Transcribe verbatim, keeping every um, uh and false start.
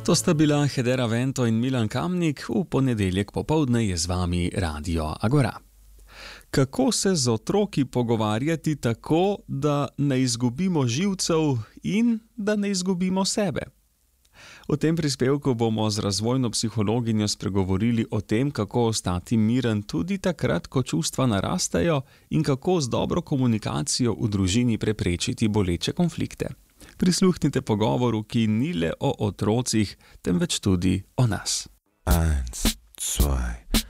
To sta bila Hedera Vento in Milan Kamnik, v ponedeljek popoldne je z vami Radio Agora. Kako se z otroki pogovarjati tako, da ne izgubimo živcev in da ne izgubimo sebe? V tem prispevku bomo z razvojno psihologinjo spregovorili o tem, kako ostati miren tudi takrat, ko čustva narastajo in kako z dobro komunikacijo v družini preprečiti boleče konflikte. Prisluhnite pogovoru, ki ni le o otrocih, temveč tudi o nas. Eins, zwei,